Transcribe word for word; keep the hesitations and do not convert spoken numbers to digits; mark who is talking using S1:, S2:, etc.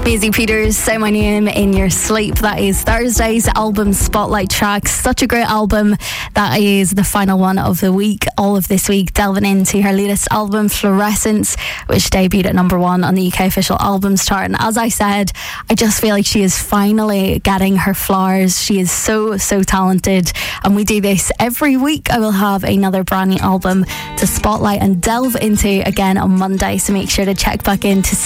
S1: Maisie Peters, Say My Name in Your Sleep. That is Thursday's album Spotlight track. Such a great album. That is the final one of the week, all of this week, delving into her latest album, Fluorescence, which debuted at number one on the U K official albums chart. And as I said, I just feel like she is finally getting her flowers. She is so, so talented. And we do this every week. I will have another brand new album to spotlight and delve into again on Monday. So make sure to check back in to